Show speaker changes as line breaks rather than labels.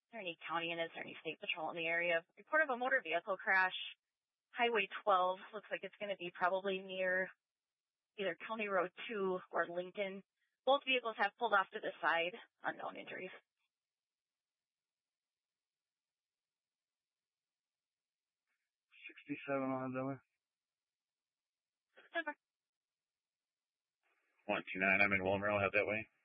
there any county and is there any state patrol in the area? Report of a motor vehicle crash, Highway 12. Looks like it's going to be probably near either County Road 2 or Lincoln. Both vehicles have pulled off to the side. Unknown injuries.
67 on Denver.
Denver.
129, I'm in Wilmer. I'll head that way.